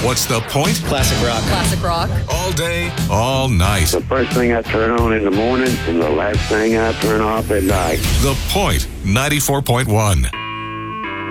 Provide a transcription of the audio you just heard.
What's the point? Classic rock. Classic rock. All day, all night. The first thing I turn on in the morning and the last thing I turn off at night. The Point 94.1.